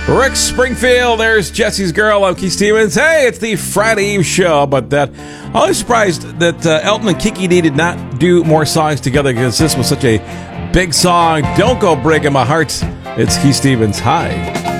Rick Springfield, there's Jesse's Girl. I'm Keith Stevens. Hey, it's the Friday Eve show, but I was surprised that Elton and Kiki D did not do more songs together because this was such a big song. Don't Go Breaking My Heart. It's Keith Stevens. Hi.